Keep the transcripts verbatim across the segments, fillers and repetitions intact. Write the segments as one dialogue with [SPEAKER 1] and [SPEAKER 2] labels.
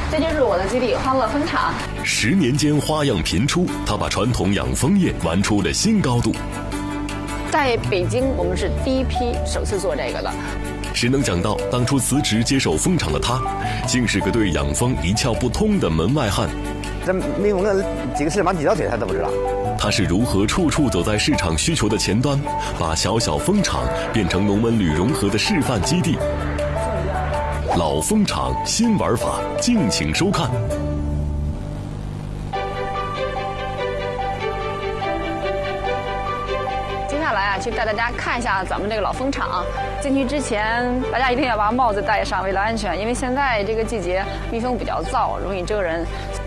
[SPEAKER 1] 这就是我的基地欢乐蜂场。
[SPEAKER 2] 十年间花样频出，他把传统养蜂业玩出了新高度。
[SPEAKER 1] 在北京，我们是第一批首次做这个的。
[SPEAKER 2] 谁能想到，当初辞职接手蜂场的他，竟是个对养蜂一窍不通的门外汉。
[SPEAKER 3] 这蜜蜂的几个翅膀几条腿他都不知道。
[SPEAKER 2] 他是如何处处走在市场需求的前端，把小小蜂场变成农文旅融合的示范基地？老蜂场新玩法，敬请收看。
[SPEAKER 1] 接下来啊，去带大家看一下咱们这个老蜂场。进去之前，大家一定要把帽子戴上，为了安全，因为现在这个季节蜜蜂比较燥，容易蛰人。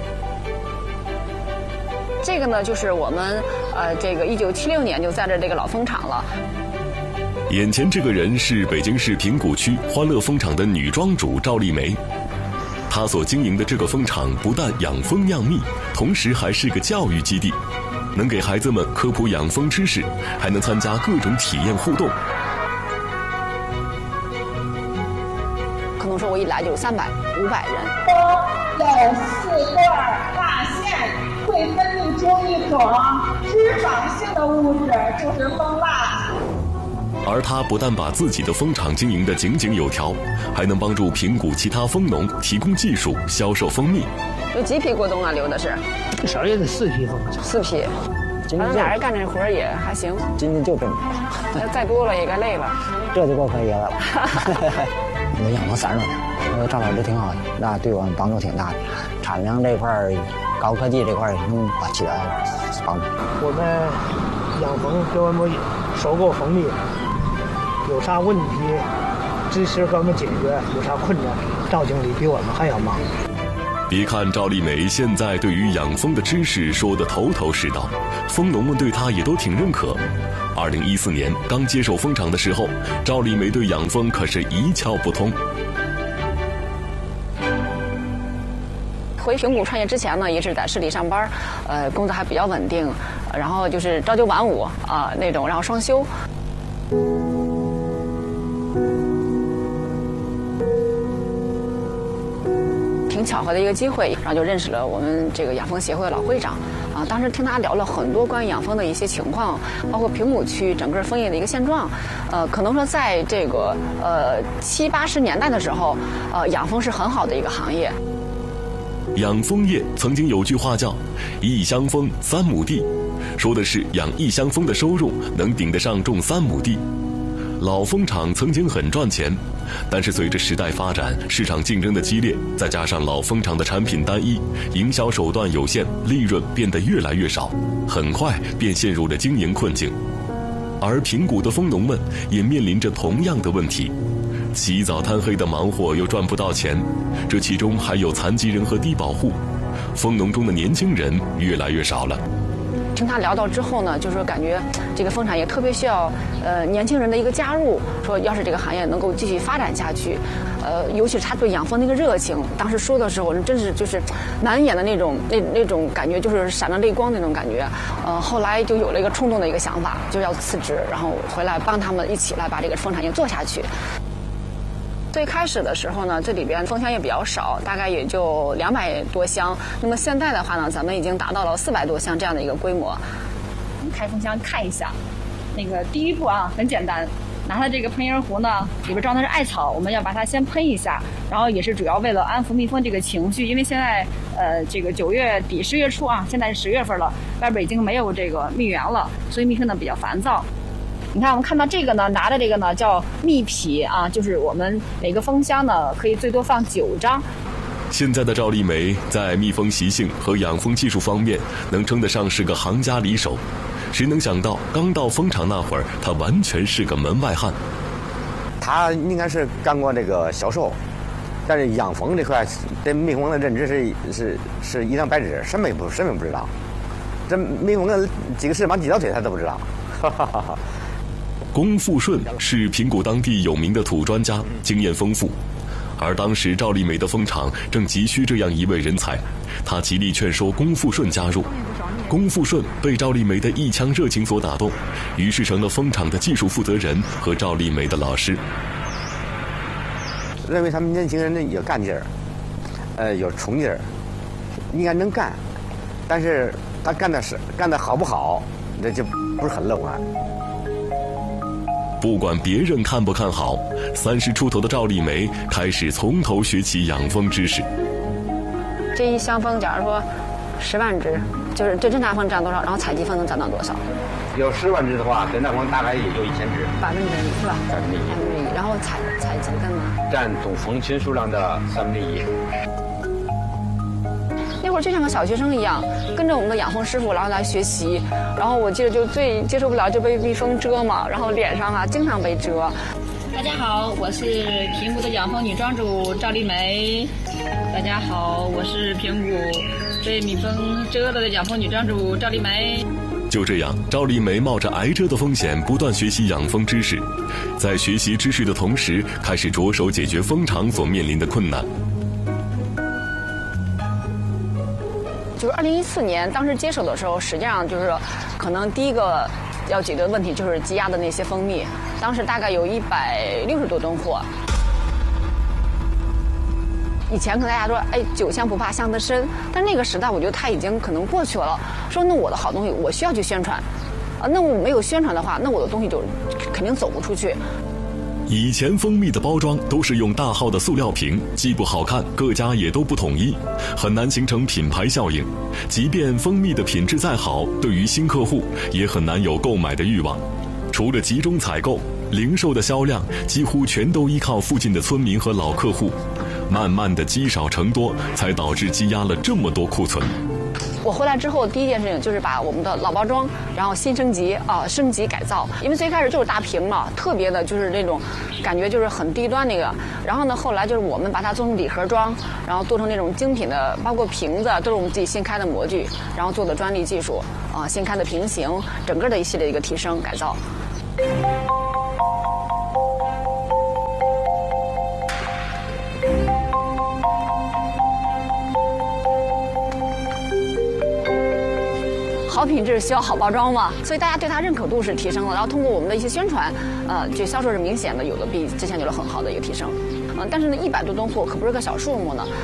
[SPEAKER 1] 这个呢，就是我们呃，这个一九七六年就在这这个老蜂场了。
[SPEAKER 2] 眼前这个人是北京市平谷区欢乐蜂场的女庄主赵丽梅，她所经营的这个蜂场不但养蜂酿蜜，同时还是个教育基地，能给孩子们科普养蜂知识，还能参加各种体验互动。
[SPEAKER 1] 可能说我一来就有三百、五百人。
[SPEAKER 4] 蜂有四段蜡线，会分泌出一种脂肪性的物质，就是蜂蜡。
[SPEAKER 2] 而他不但把自己的蜂场经营得井井有条，还能帮助平谷其他蜂农提供技术，销售蜂蜜。
[SPEAKER 1] 有几批果冻啊？留的是？
[SPEAKER 5] 至少也得四批蜂。
[SPEAKER 1] 四批。反正俩人干这活也还行。
[SPEAKER 3] 今天就这么
[SPEAKER 1] 多。要再多了也该累了。
[SPEAKER 3] 这就够可以了。我养蜂三十多年，我赵老师挺好的，那对我们帮助挺大的。产量这块儿，高科技这块儿能把起来帮助。
[SPEAKER 5] 我们养蜂给我们收购蜂蜜，有啥问题支持给我们解决，有啥困难，赵经理比我们还要忙。
[SPEAKER 2] 别看赵丽梅现在对于养蜂的知识说得头头是道，蜂农们对她也都挺认可。二零一四年刚接手蜂场的时候，赵丽梅对养蜂可是一窍不通。
[SPEAKER 1] 回平谷创业之前呢，也是在市里上班，呃，工作还比较稳定，然后就是朝九晚五啊、呃、那种，然后双休。挺巧合的一个机会，然后就认识了我们这个养蜂协会的老会长，啊，当时听他聊了很多关于养蜂的一些情况，包括平谷区整个蜂业的一个现状，呃，可能说在这个呃七八十年代的时候，呃，养蜂是很好的一个行业。
[SPEAKER 2] 养蜂业曾经有句话叫“一箱蜂三亩地”，说的是养一箱蜂的收入能顶得上种三亩地。老蜂场曾经很赚钱，但是随着时代发展，市场竞争的激烈，再加上老蜂场的产品单一，营销手段有限，利润变得越来越少，很快便陷入了经营困境。而平谷的蜂农们也面临着同样的问题，起早贪黑的忙活又赚不到钱，这其中还有残疾人和低保户，蜂农中的年轻人越来越少了。
[SPEAKER 1] 听他聊到之后呢，就是感觉这个蜂产业特别需要呃年轻人的一个加入，说要是这个行业能够继续发展下去，呃，尤其是他对养蜂那个热情，当时说的时候，真是就是难掩的那种那那种感觉，就是闪着泪光那种感觉。呃，后来就有了一个冲动的一个想法，就要辞职，然后回来帮他们一起来把这个蜂产业做下去。最开始的时候呢，这里边蜂箱也比较少，大概也就两百多箱。那么现在的话呢，咱们已经达到了四百多箱这样的一个规模。
[SPEAKER 6] 我们开蜂箱看一下，那个第一步啊，很简单，拿它这个喷烟壶呢，里边装的是艾草，我们要把它先喷一下，然后也是主要为了安抚蜜蜂这个情绪，因为现在呃这个九月底十月初啊，现在是十月份了，外边已经没有这个蜜源了，所以蜜蜂呢比较烦躁。你看，我们看到这个呢，拿的这个呢叫蜜匹啊，就是我们每个蜂箱呢可以最多放九张。
[SPEAKER 2] 现在的赵丽梅在蜜蜂习性和养蜂技术方面能称得上是个行家里手，谁能想到刚到蜂场那会儿，她完全是个门外汉。
[SPEAKER 3] 他应该是干过这个销售，但是养蜂这块对蜜蜂的认知是是是一张白纸，什么也不什么也不知道。这蜜蜂的几个翅膀几条腿他都不知道。哈哈哈哈。
[SPEAKER 2] 龚富顺是平谷当地有名的土专家，经验丰富。而当时赵丽梅的蜂场正急需这样一位人才，他极力劝说龚富顺加入。龚富顺被赵丽梅的一腔热情所打动，于是成了蜂场的技术负责人和赵丽梅的老师。
[SPEAKER 3] 认为他们年轻人有干劲儿， 呃，有冲劲儿，应该能干，但是他干的是干的好不好，这就不是很乐观。
[SPEAKER 2] 不管别人看不看好，三十出头的赵丽梅开始从头学起养蜂知识。
[SPEAKER 1] 这一箱蜂，假如说十万只，就是这侦察蜂占多少，然后采集蜂能占到多少？
[SPEAKER 3] 有十万只的话，侦察蜂大概也就一千只，
[SPEAKER 1] 百分之一是吧？
[SPEAKER 3] 百分之一。
[SPEAKER 1] 百分之一，然后采采集干嘛？
[SPEAKER 3] 占总蜂群数量的三分之一。
[SPEAKER 1] 那会儿就像个小学生一样，跟着我们的养蜂师傅，然后来学习。然后我记得就最接受不了就被蜜蜂蛰嘛，然后脸上啊经常被蛰。
[SPEAKER 6] 大家好，我是平谷的养蜂女庄主赵丽梅。大家好，我是平谷被蜜蜂蛰了的养蜂女庄主赵丽梅。
[SPEAKER 2] 就这样，赵丽梅冒着挨蛰的风险，不断学习养蜂知识，在学习知识的同时，开始着手解决蜂场所面临的困难。
[SPEAKER 1] 就是二零一四年，当时接手的时候，实际上就是可能第一个要解决的问题就是积压的那些蜂蜜，当时大概有一百六十多吨货。以前可能大家说，哎，酒香不怕巷子深，但那个时代我觉得它已经可能过去了。说那我的好东西我需要去宣传，啊，那我没有宣传的话，那我的东西就肯定走不出去。
[SPEAKER 2] 以前蜂蜜的包装都是用大号的塑料瓶，既不好看，各家也都不统一，很难形成品牌效应。即便蜂蜜的品质再好，对于新客户也很难有购买的欲望。除了集中采购，零售的销量几乎全都依靠附近的村民和老客户，慢慢的积少成多，才导致积压了这么多库存。
[SPEAKER 1] 我回来之后，第一件事情就是把我们的老包装，然后新升级啊，升级改造。因为最开始就是大瓶嘛，特别的就是那种感觉就是很低端那个。然后呢，后来就是我们把它做成礼盒装，然后做成那种精品的，包括瓶子都是我们自己新开的模具，然后做的专利技术啊，新开的瓶型，整个的一系列一个提升改造。好品质需要好包装嘛，所以大家对它认可度是提升了。然后通过我们的一些宣传，呃，这销售是明显的有了比之前有了很好的一个提升。嗯、呃，但是呢，一百多吨货可不是个小数目呢。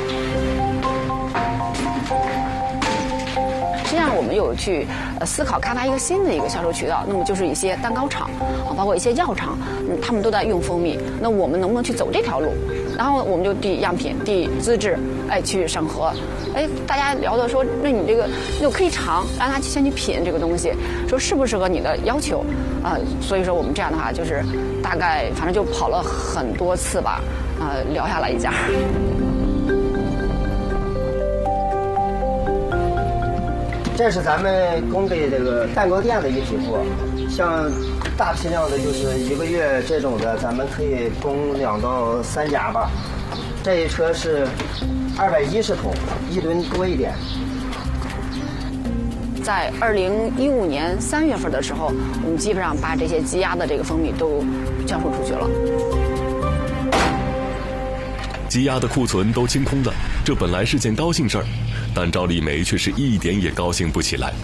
[SPEAKER 1] 实际上，我们有去呃思考开发一个新的一个销售渠道，那么就是一些蛋糕厂啊，包括一些药厂，嗯，他们都在用蜂蜜。那我们能不能去走这条路？然后我们就递样品、递资质，哎，去审核。哎，大家聊的说，那你这个就可以尝，让他先去品这个东西，说适不适合你的要求啊、呃。所以说我们这样的话，就是大概反正就跑了很多次吧，啊、呃，聊下来一家。
[SPEAKER 7] 这是咱们供给这个蛋糕店的一批货，像大批量的就是一个月这种的，咱们可以供两到三家吧。这一车是二百一十桶，一吨多一点。
[SPEAKER 1] 在二零一五年三月份的时候，我们基本上把这些积压的这个蜂蜜都销售出去了。
[SPEAKER 2] 积压的库存都清空了，这本来是件高兴事儿，但赵丽梅却是一点也高兴不起来。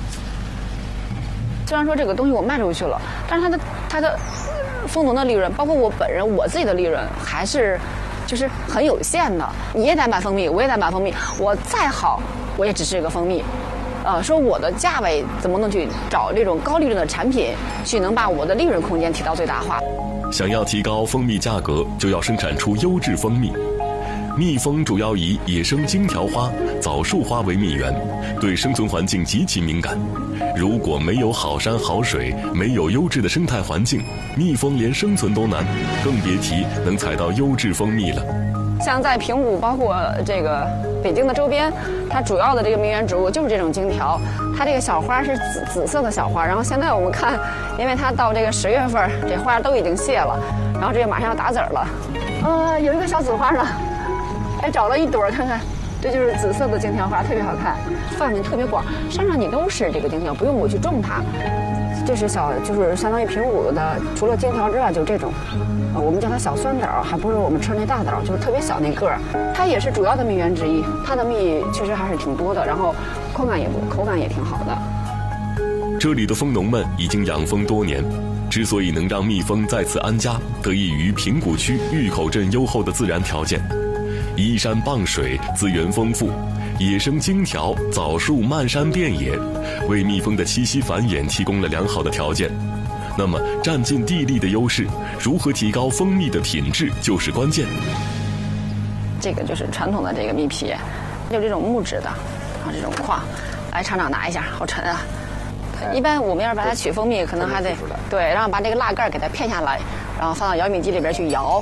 [SPEAKER 1] 虽然说这个东西我卖出去了，但是它的它的蜂农的利润，包括我本人我自己的利润，还是就是很有限的。你也在买蜂蜜，我也在买蜂蜜，我再好，我也只是一个蜂蜜。呃，说我的价位怎么能去找这种高利润的产品，去能把我的利润空间提到最大化？
[SPEAKER 2] 想要提高蜂蜜价格，就要生产出优质蜂蜜。蜜蜂主要以野生荆条花、枣树花为蜜源，对生存环境极其敏感。如果没有好山好水，没有优质的生态环境，蜜蜂连生存都难，更别提能采到优质蜂蜜了。
[SPEAKER 1] 像在平谷，包括这个北京的周边，它主要的这个蜜源植物就是这种荆条。它这个小花是紫紫色的小花，然后现在我们看，因为它到这个十月份，这花都已经谢了，然后这个马上要打籽了。呃，有一个小紫花呢，哎，找了一朵看看，这就是紫色的荆条花，特别好看，范围特别广，山上你都是这个荆条，不用我去种它。这是小，就是相当于平谷的，除了荆条之外，就这种，呃，我们叫它小酸枣，还不是我们吃那大枣，就是特别小那个儿。它也是主要的蜜源之一，它的蜜确实还是挺多的，然后口感也口感也挺好的。
[SPEAKER 2] 这里的蜂农们已经养蜂多年，之所以能让蜜蜂在此安家，得益于平谷区峪口镇优厚的自然条件。 依山傍水，资源丰富，野生荆条、枣树漫山遍野，为蜜蜂的栖息繁衍提供了良好的条件。那么，占尽地利的优势，如何提高蜂蜜的品质就是关键。
[SPEAKER 1] 这个就是传统的这个蜜皮，就这种木质的，啊，这种框，来厂长拿一下，好沉啊。一般我们要是把它取蜂蜜，可能还得对，然后把这个蜡盖给它片下来，然后放到摇蜜机里边去摇。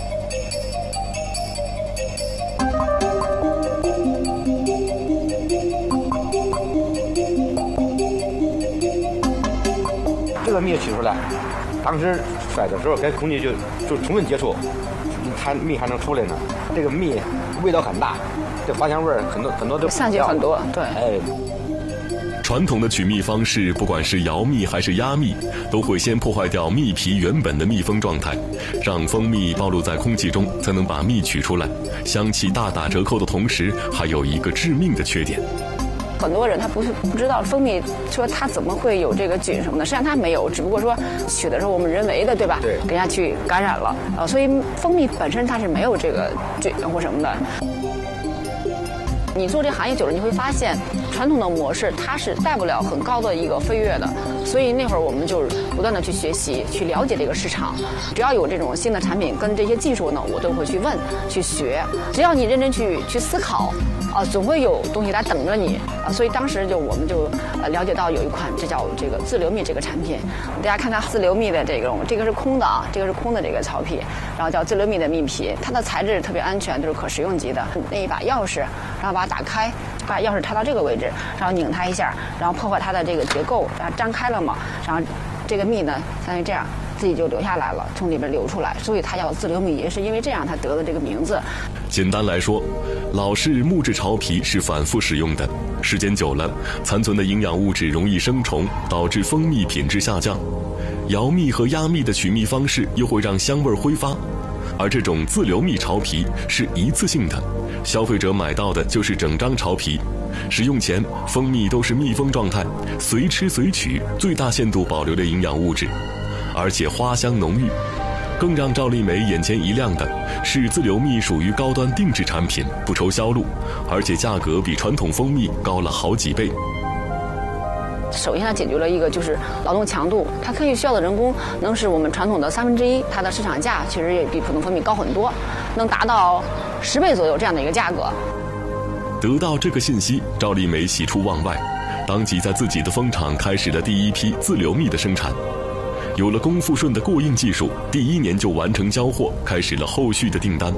[SPEAKER 3] 这个蜜取出来，当时甩的时候跟空气就就充分接触，它蜜还能出来呢。这个蜜味道很大，这花香味儿很多很多都
[SPEAKER 1] 散去很多，对。
[SPEAKER 3] 哎。
[SPEAKER 2] 传统的取蜜方式，不管是摇蜜还是压蜜，都会先破坏掉蜜皮原本的密封状态，让蜂蜜暴露在空气中，才能把蜜取出来。香气大打折扣的同时，还有一个致命的缺点。
[SPEAKER 1] 很多人他不是不知道蜂蜜，说它怎么会有这个菌什么的，实际上它没有，只不过说取的时候我们人为的，对吧？
[SPEAKER 3] 对，
[SPEAKER 1] 给人家去感染了啊，所以蜂蜜本身它是没有这个菌或什么的。你做这行业久了，你会发现传统的模式它是带不了很高的一个飞跃的，所以那会儿我们就不断的去学习，去了解这个市场。只要有这种新的产品跟这些技术呢，我都会去问、去学。只要你认真去去思考，啊，总会有东西来等着你啊。所以当时就我们就呃了解到有一款这叫这个自流蜜这个产品，大家看它自流蜜的这种，这个是空的啊，这个是空的这个草皮，然后叫自流蜜的蜜皮，它的材质特别安全，就是可食用级的。那一把钥匙，然后把它打开，把钥匙插到这个位置，然后拧它一下，然后破坏它的这个结构，然后张开了嘛，然后这个蜜呢，相当于这样自己就流下来了，从里边流出来，所以它叫自流蜜，也是因为这样它得的这个名字。
[SPEAKER 2] 简单来说，老式木质巢皮是反复使用的，时间久了，残存的营养物质容易生虫，导致蜂蜜品质下降。摇蜜和压蜜的取蜜方式又会让香味挥发，而这种自流蜜巢皮是一次性的，消费者买到的就是整张巢皮。使用前，蜂蜜都是密封状态，随吃随取，最大限度保留了营养物质，而且花香浓郁。更让赵丽梅眼前一亮的是，自流蜜属于高端定制产品，不愁销路，而且价格比传统蜂蜜高了好几倍。
[SPEAKER 1] 首先它解决了一个就是劳动强度，它可以需要的人工能是我们传统的三分之一，它的市场价其实也比普通蜂蜜高很多，能达到十倍左右这样的一个价格。
[SPEAKER 2] 得到这个信息，赵丽梅喜出望外，当即在自己的蜂场开始了第一批自流蜜的生产。有了龚富顺的过硬技术，第一年就完成交货，开始了后续的订单。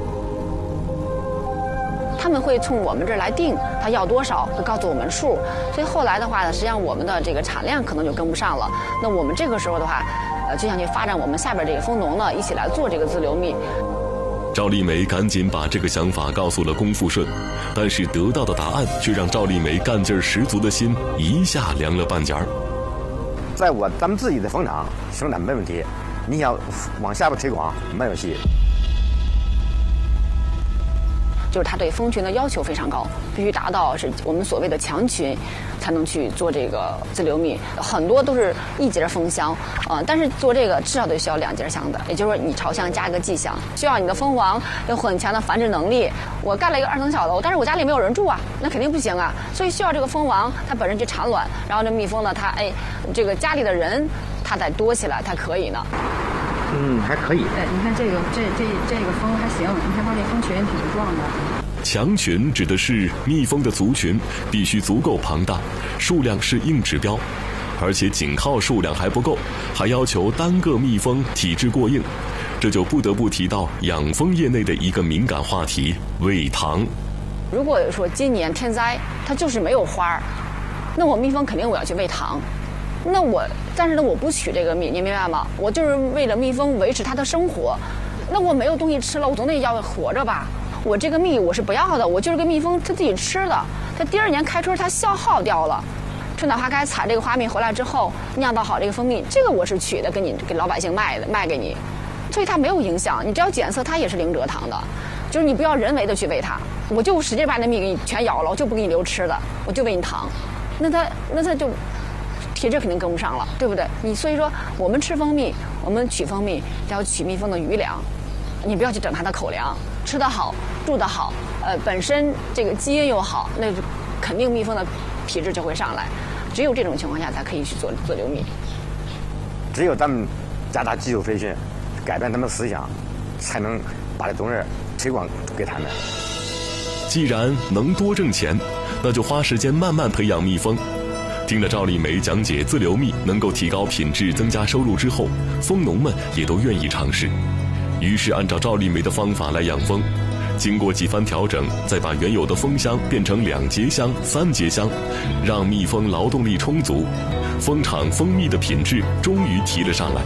[SPEAKER 1] 他们会从我们这儿来定，他要多少，会告诉我们数。所以后来的话呢，实际上我们的这个产量可能就跟不上了。那我们这个时候的话，呃，就想去发展我们下边这个蜂农呢，一起来做这个自流蜜。
[SPEAKER 2] 赵丽梅赶紧把这个想法告诉了龚富顺，但是得到的答案却让赵丽梅干劲儿十足的心一下凉了半截儿。
[SPEAKER 3] 在我咱们自己的蜂场生产没问题，你想往下边推广没有戏。
[SPEAKER 1] 就是它对蜂群的要求非常高，必须达到是我们所谓的强群，才能去做这个自流蜜。很多都是一节蜂箱，呃，但是做这个至少得需要两节箱的，也就是说你巢箱加一个寄箱，需要你的蜂王有很强的繁殖能力。我盖了一个二层小楼，但是我家里没有人住啊，那肯定不行啊。所以需要这个蜂王它本身去产卵，然后这蜜蜂呢，它哎，这个家里的人它再多起来，它可以呢。
[SPEAKER 3] 嗯，还可以。
[SPEAKER 6] 对，你看这个这这这个蜂还行，你看它这蜂群挺壮的。
[SPEAKER 2] 强群指的是蜜蜂的族群必须足够庞大，数量是硬指标，而且仅靠数量还不够，还要求单个蜜蜂体质过硬。这就不得不提到养蜂业内的一个敏感话题——喂糖。
[SPEAKER 1] 如果说今年天灾，它就是没有花儿，那我蜜蜂肯定我要去喂糖。那我，但是呢，我不取这个蜜，你明白吗？我就是为了蜜蜂维持它的生活。那我没有东西吃了，我总得要活着吧？我这个蜜我是不要的，我就是个蜜蜂它自己吃的。它第二年开春它消耗掉了，春暖花开采这个花蜜回来之后，酿造好这个蜂蜜，这个我是取的，给你给老百姓卖的，卖给你，所以它没有影响。你只要检测，它也是零蔗糖的，就是你不要人为的去喂它，我就使劲把那蜜给你全咬了，我就不给你留吃的，我就喂你糖，那它那它就。体质肯定跟不上了，对不对？你所以说，我们吃蜂蜜，我们取蜂蜜要取蜜蜂的余粮， 你不要去整它的口粮，吃得好，住得好，呃，本身这个基因又好，那肯定蜜蜂的品质就会上来。只有这种情况下才可以去做自留蜜。
[SPEAKER 3] 只有咱们加大技术培训，改变他们思想，才能把这东西推广给他们。
[SPEAKER 2] 既然能多挣钱，那就花时间慢慢培养蜜蜂。听了赵丽梅讲解自留蜜能够提高品质、增加收入之后，蜂农们也都愿意尝试。于是按照赵丽梅的方法来养蜂，经过几番调整，再把原有的蜂箱变成两节箱、三节箱，让蜜蜂劳动力充足，蜂场蜂蜜的品质终于提了上来。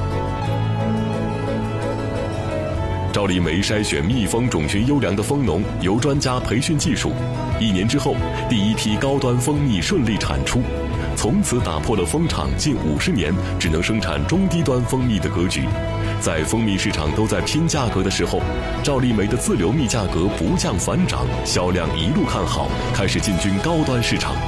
[SPEAKER 2] 赵丽梅筛选蜜蜂种群优良的蜂农，由专家培训技术，一年之后，第一批高端蜂蜜顺利产出，从此打破了蜂场近五十年只能生产中低端蜂蜜的格局。在蜂蜜市场都在拼价格的时候，赵丽梅的自留蜜价格不降反涨，销量一路看好，开始进军高端市场。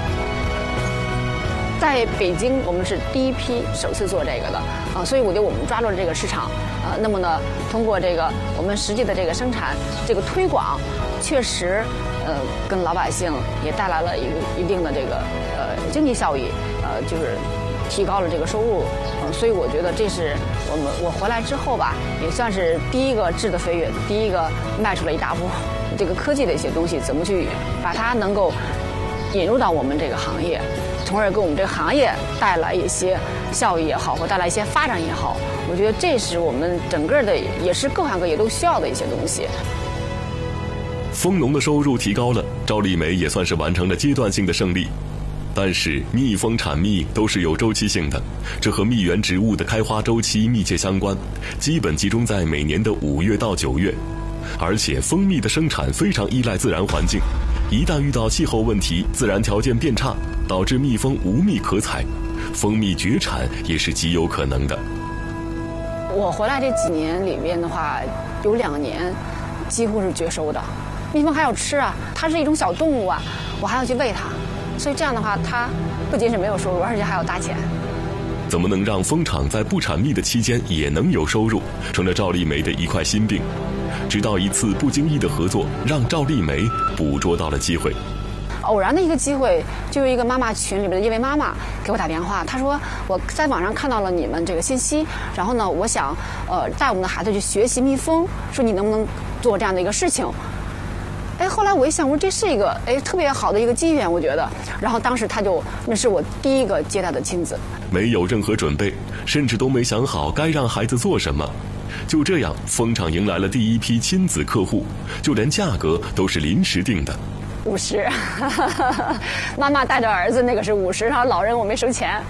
[SPEAKER 1] 在北京，我们是第一批首次做这个的啊，所以我觉得我们抓住了这个市场，呃，那么呢，通过这个我们实际的这个生产、这个推广，确实，呃，跟老百姓也带来了一个一定的这个呃经济效益，呃，就是提高了这个收入，嗯、呃，所以我觉得这是我们我回来之后吧，也算是第一个质的飞跃，第一个迈出了一大步。这个科技的一些东西怎么去把它能够引入到我们这个行业。从而给我们这个行业带来一些效益也好，或带来一些发展也好，我觉得这是我们整个的，也是各行各业都需要的一些东西。
[SPEAKER 2] 蜂农的收入提高了，赵丽梅也算是完成了阶段性的胜利。但是蜜蜂产蜜都是有周期性的，这和蜜源植物的开花周期密切相关，基本集中在每年的五月到九月。而且蜂蜜的生产非常依赖自然环境，一旦遇到气候问题、自然条件变差，导致蜜蜂无蜜可采，蜂蜜绝产也是极有可能的。
[SPEAKER 1] 我回来这几年里面的话，有两年几乎是绝收的。蜜蜂还要吃啊，它是一种小动物啊，我还要去喂它，所以这样的话，它不仅是没有收入，而且还要搭钱。
[SPEAKER 2] 怎么能让蜂场在不产蜜的期间也能有收入，成了赵丽梅的一块心病。直到一次不经意的合作，让赵丽梅捕捉到了机会。
[SPEAKER 1] 偶然的一个机会，就有一个妈妈群里边的一位妈妈给我打电话，她说我在网上看到了你们这个信息，然后呢，我想呃带我们的孩子去学习蜜蜂，说你能不能做这样的一个事情？哎，后来我一想，我说这是一个哎特别好的一个机缘，我觉得。然后当时他就那是我第一个接待的亲子，
[SPEAKER 2] 没有任何准备，甚至都没想好该让孩子做什么。就这样，蜂场迎来了第一批亲子客户，就连价格都是临时定的。
[SPEAKER 1] 五十，妈妈带着儿子那个是五十，然后老人我没收钱。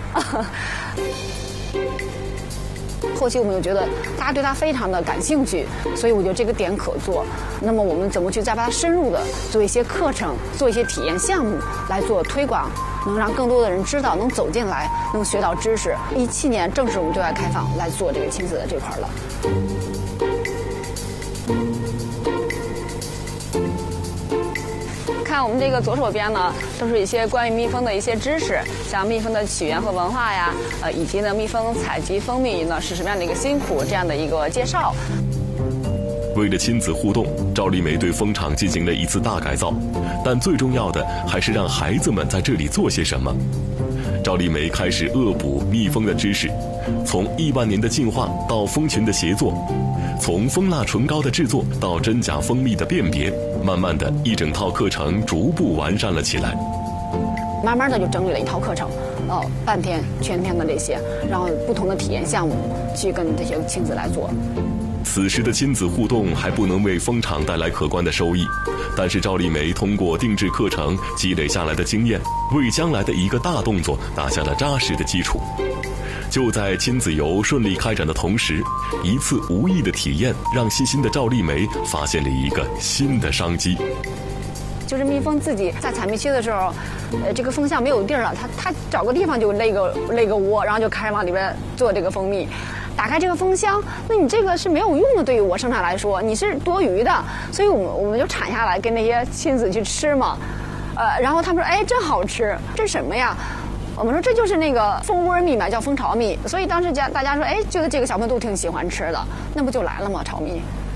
[SPEAKER 1] 后期我们就觉得大家对它非常的感兴趣，所以我觉得这个点可做。那么我们怎么去再把它深入的做一些课程，做一些体验项目来做推广，能让更多的人知道，能走进来，能学到知识。一七年正式我们对外开放来做这个亲子的这块了。看我们这个左手边呢，都是一些关于蜜蜂的一些知识，像蜜蜂的起源和文化呀，呃，以及呢蜜蜂采集蜂蜜呢是什么样的一个辛苦这样的一个介绍。
[SPEAKER 2] 为了亲子互动，赵丽梅对蜂场进行了一次大改造，但最重要的还是让孩子们在这里做些什么。赵丽梅开始恶补蜜蜂的知识，从亿万年的进化到蜂群的协作，从蜂蜡唇膏的制作到真假蜂蜜的辨别，慢慢的一整套课程逐步完善了起来。
[SPEAKER 1] 慢慢的就整理了一套课程，哦，半天、全天的这些，然后不同的体验项目去跟这些亲子来做。
[SPEAKER 2] 此时的亲子互动还不能为蜂场带来可观的收益，但是赵丽梅通过定制课程积累下来的经验，为将来的一个大动作打下了扎实的基础。就在亲子游顺利开展的同时，一次无意的体验让细心的赵丽梅发现了一个新的商机。
[SPEAKER 1] 就是蜜蜂自己在采蜜期的时候，呃，这个蜂箱没有地儿了，它它找个地方就勒个勒个窝，然后就开始往里边做这个蜂蜜。打开这个蜂箱，那你这个是没有用的，对于我生产来说，你是多余的，所以我们我们就产下来跟那些亲子去吃嘛，呃，然后他们说，哎，真好吃，这是什么呀？我们说这就是那个蜂窝蜜嘛，叫蜂巢蜜，所以当时家大家说，哎，觉得这个小朋友都挺喜欢吃的，那不就来了吗？巢蜜。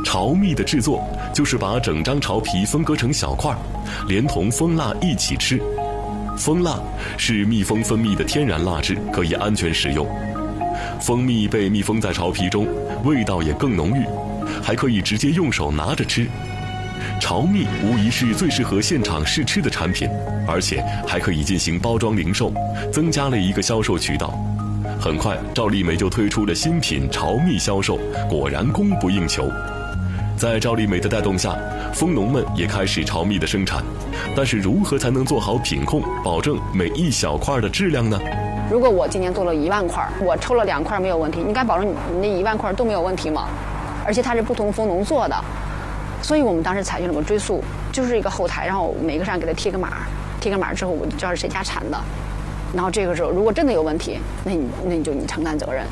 [SPEAKER 2] 巢蜜的制作就是把整张巢皮分割成小块，连同蜂蜡一起吃。蜂蜡是蜜蜂分泌的天然蜡质，可以安全食用。蜂蜜被密封在巢皮中，味道也更浓郁，还可以直接用手拿着吃。巢蜜无疑是最适合现场试吃的产品，而且还可以进行包装零售，增加了一个销售渠道。很快，赵丽梅就推出了新品巢蜜销售，果然供不应求。在赵丽梅的带动下，蜂农们也开始巢蜜的生产。但是如何才能做好品控，保证每一小块的质量呢？
[SPEAKER 1] 如果我今年做了一万块，我抽了两块没有问题，你敢保证你那一万块都没有问题吗？而且它是不同蜂农做的，所以我们当时采取了个追溯，就是一个后台，然后每个上给它贴个码，贴个码之后我就知道是谁家产的。然后这个时候如果真的有问题，那你那你就你承担责任。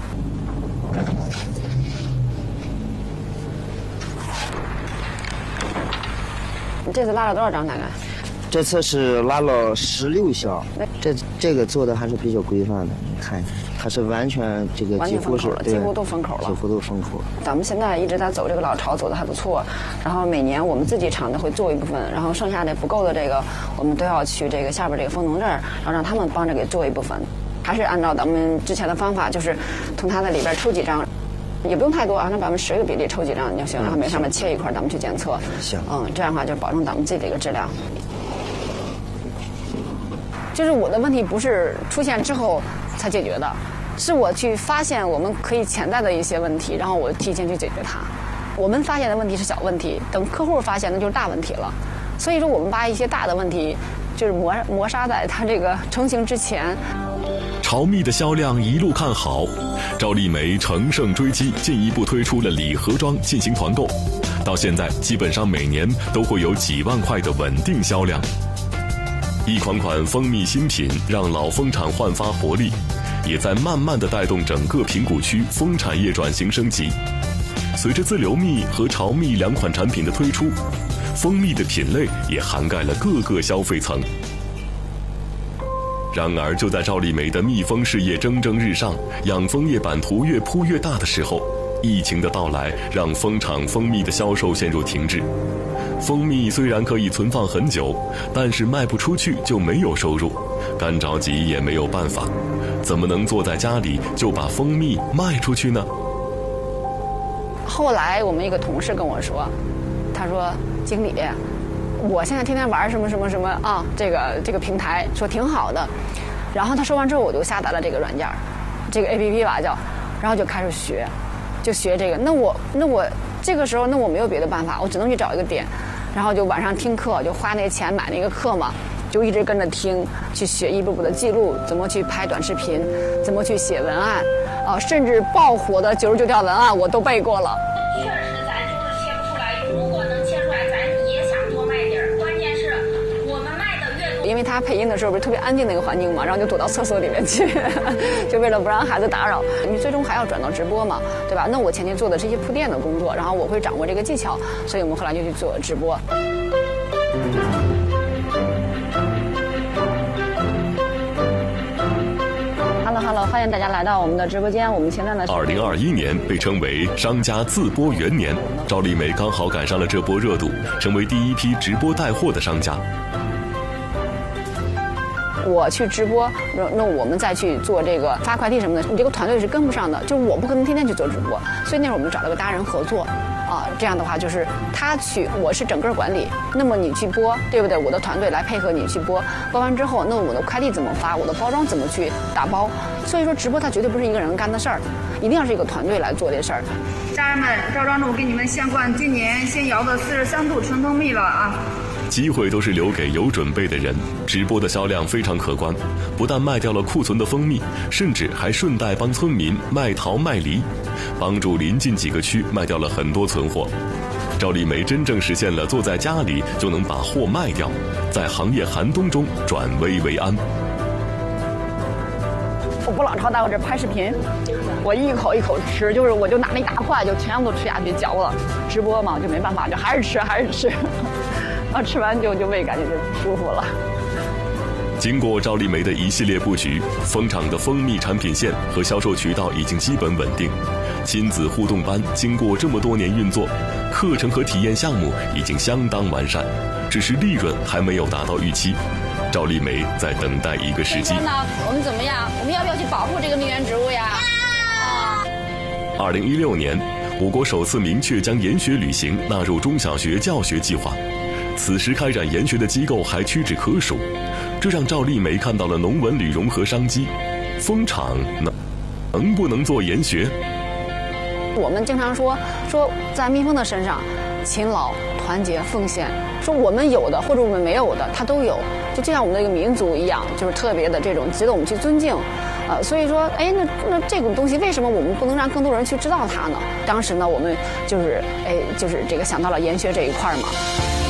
[SPEAKER 1] 你这次拉了多少张大概？
[SPEAKER 7] 这次是拉了十六箱，这这个做的还是比较规范的。你看，它是完全这个几乎是
[SPEAKER 1] 几乎都封口了，
[SPEAKER 7] 几乎都封口。
[SPEAKER 1] 咱们现在一直在走这个老巢，走的还不错。然后每年我们自己厂的会做一部分，然后剩下的不够的这个，我们都要去这个下边这个蜂农这儿，然后让他们帮着给做一部分。还是按照咱们之前的方法，就是从它的里边抽几张。也不用太多，按照百分之十个比例抽几张就行，然后每上面切一块，咱们去检测。
[SPEAKER 7] 行，
[SPEAKER 1] 嗯，这样的话就保证咱们自己的一个质量。就是我的问题不是出现之后才解决的，是我去发现我们可以潜在的一些问题，然后我提前去解决它。我们发现的问题是小问题，等客户发现那就是大问题了。所以说我们把一些大的问题就是磨磨杀在它这个成型之前。
[SPEAKER 2] 巢蜜的销量一路看好，赵丽梅乘胜追击，进一步推出了礼盒装进行团购，到现在基本上每年都会有几万块的稳定销量。一款款蜂蜜新品让老蜂场焕发活力，也在慢慢地带动整个平谷区蜂产业转型升级。随着自流蜜和巢蜜两款产品的推出，蜂蜜的品类也涵盖了各个消费层。然而，就在赵丽梅的蜜蜂事业蒸蒸日上，养蜂业版图越铺越大的时候，疫情的到来让蜂场蜂蜜的销售陷入停滞。蜂蜜虽然可以存放很久，但是卖不出去就没有收入，干着急也没有办法，怎么能坐在家里就把蜂蜜卖出去呢？
[SPEAKER 1] 后来我们一个同事跟我说，他说：“经理，我现在天天玩什么什么什么啊，这个这个平台说挺好的。”然后他说完之后，我就下载了这个软件，这个 A P P 吧叫，然后就开始学，就学这个。那我那我这个时候那我没有别的办法，我只能去找一个点，然后就晚上听课，就花那钱买那个课嘛，就一直跟着听，去学一步步的记录，怎么去拍短视频，怎么去写文案，啊，甚至爆火的九十九条文案我都背过了。
[SPEAKER 8] 确实咱就是切不出来，如果能切出来，咱也想多卖点儿。关键是我们卖的越多，
[SPEAKER 1] 因为他配音的时候不是特别安静的一个环境嘛，然后就躲到厕所里面去，就为了不让孩子打扰。你最终还要转到直播嘛，对吧？那我前期做的是一些铺垫的工作，然后我会掌握这个技巧，所以我们后来就去做直播。Hello， 欢迎大家来到我们的直播间。我们现在呢，
[SPEAKER 2] 二零二一年被称为商家自播元年，赵丽梅刚好赶上了这波热度，成为第一批直播带货的商家。
[SPEAKER 1] 我去直播，那我们再去做这个发快递什么的，你这个团队是跟不上的，就是我不可能天天去做直播，所以那时候我们找了个搭人合作，啊，这样的话就是他去，我是整个管理，那么你去播，对不对？我的团队来配合你去播，播完之后，那我的快递怎么发，我的包装怎么去打包？所以说直播它绝对不是一个人干的事儿，一定要是一个团队来做这事儿。
[SPEAKER 6] 家人们，赵庄主给你们献灌今年新窑的四十三度纯蜂蜜了啊！
[SPEAKER 2] 机会都是留给有准备的人，直播的销量非常可观，不但卖掉了库存的蜂蜜，甚至还顺带帮村民卖桃卖梨，帮助临近几个区卖掉了很多存货。赵丽梅真正实现了坐在家里就能把货卖掉，在行业寒冬中转危为安。
[SPEAKER 1] 我不老朝大我这拍视频，我一口一口吃，就是我就拿那一大块就全部都吃下去嚼了。直播嘛就没办法，就还是吃还是吃，然后吃完就就胃感觉就舒服了。
[SPEAKER 2] 经过赵丽梅的一系列布局，蜂场的蜂蜜产品线和销售渠道已经基本稳定。亲子互动班经过这么多年运作，课程和体验项目已经相当完善，只是利润还没有达到预期。赵丽梅在等待一个时机。
[SPEAKER 1] 那我们怎么样？我们要不要去保护这个蜜源植物呀？
[SPEAKER 2] 二零一六年，我国首次明确将研学旅行纳入中小学教学计划。此时开展研学的机构还屈指可数，这让赵丽梅看到了农文旅融合商机。蜂场能能不能做研学？
[SPEAKER 1] 我们经常说说在蜜蜂的身上，勤劳、团结、奉献，说我们有的或者我们没有的，它都有。就就像我们的一个民族一样，就是特别的这种值得我们去尊敬。呃，所以说，哎，那那这种东西为什么我们不能让更多人去知道它呢？当时呢，我们就是哎，就是这个想到了研学这一块嘛。